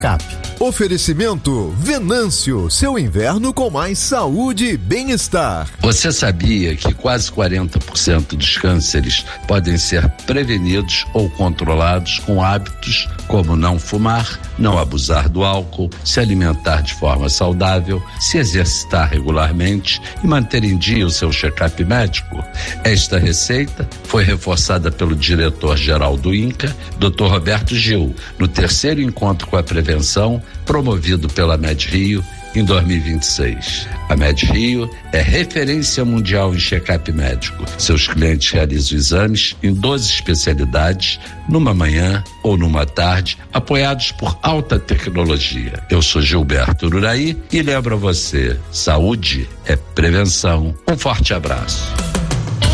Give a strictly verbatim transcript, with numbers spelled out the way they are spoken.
Cap. Oferecimento Venâncio, seu inverno com mais saúde e bem-estar. Você sabia que quase quarenta por cento dos cânceres podem ser prevenidos ou controlados com hábitos como não fumar, não abusar do álcool, se alimentar de forma saudável, se exercitar regularmente e manter em dia o seu check-up médico? Esta receita foi reforçada pelo diretor-geral do INCA, doutor Roberto Gil, no terceiro encontro com a prevenção, promovido pela MedRio em dois mil e vinte e seis. A MedRio é referência mundial em check-up médico. Seus clientes realizam exames em doze especialidades, numa manhã ou numa tarde, apoiados por alta tecnologia. Eu sou Gilberto Uraí e lembro a você, saúde é prevenção. Um forte abraço.